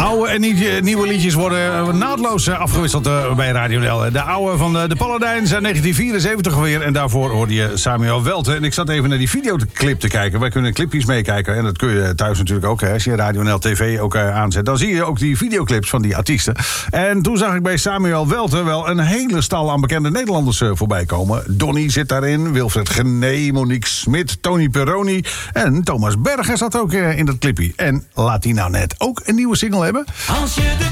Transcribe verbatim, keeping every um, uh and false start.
Oude en niet, nieuwe liedjes worden naadloos afgewisseld bij Radio N L. De oude van de, de Paladijns uit negentien vierenzeventig weer. En daarvoor hoorde je Samuel Welte. En ik zat even naar die videoclip te kijken. Wij kunnen clipjes meekijken. En dat kun je thuis natuurlijk ook. Hè. Als je Radio N L T V ook uh, aanzet, dan zie je ook die videoclips van die artiesten. En toen zag ik bij Samuel Welte wel een hele stal aan bekende Nederlanders uh, voorbij komen. Donnie zit daarin, Wilfred Gené, Monique Smit, Tony Perroni. En Thomas Berger zat ook uh, in dat clipje. En laat die nou net ook een nieuwe single hebben. Als je de